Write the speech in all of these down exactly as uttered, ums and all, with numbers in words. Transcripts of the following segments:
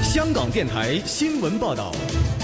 香港电台新闻报道。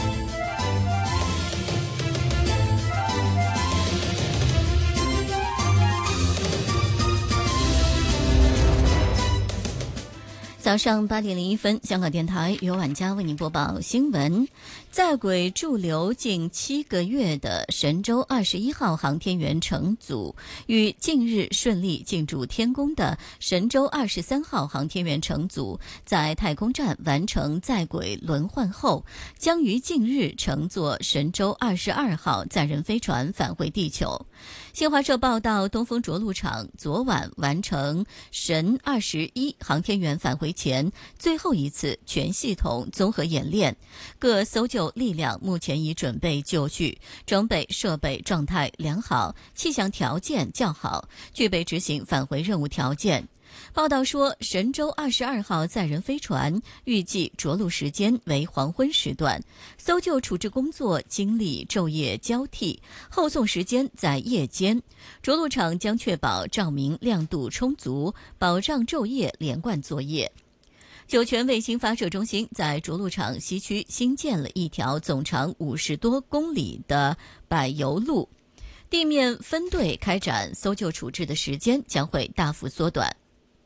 早上八点零一分，香港电台由晚佳为您播报新闻。在轨驻留近七个月的神舟二十一号航天员乘组与近日顺利进驻天宫的神舟二十三号航天员乘组，在太空站完成在轨轮换后，将于近日乘坐神舟二十二号载人飞船返回地球。新华社报道，东风着陆场昨晚完成神二十一航天员返回前最后一次全系统综合演练，各搜救力量目前已准备就绪，装备设备状态良好，气象条件较好，具备执行返回任务条件。报道说，神舟二十二号载人飞船预计着陆时间为黄昏时段，搜救处置工作经历昼夜交替，后送时间在夜间。着陆场将确保照明亮度充足，保障昼夜连贯作业。酒泉卫星发射中心在着陆场西区新建了一条总长五十多公里的柏油路，地面分队开展搜救处置的时间将会大幅缩短。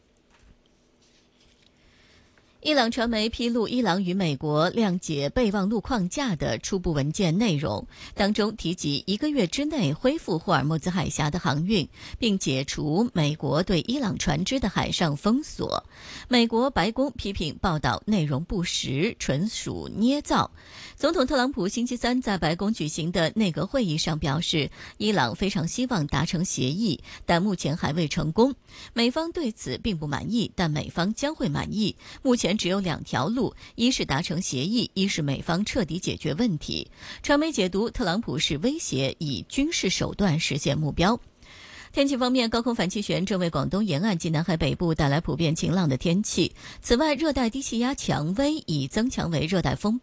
伊朗传媒披露，伊朗与美国谅解备忘录框架的初步文件内容，当中提及一个月之内恢复霍尔木兹海峡的航运，并解除美国对伊朗船只的海上封锁。美国白宫批评报道内容不实，纯属捏造。总统特朗普星期三在白宫举行的内阁会议上表示，伊朗非常希望达成协议，但目前还未成功。美方对此并不满意，但美方将会满意。目前只有两条路，一是达成协议，一是美方彻底解决问题。传媒解读，特朗普是威胁以军事手段实现目标。天气方面，高空反气旋正为广东沿岸及南海北部带来普遍晴朗的天气。此外，热带低气压强威已增强为热带风暴。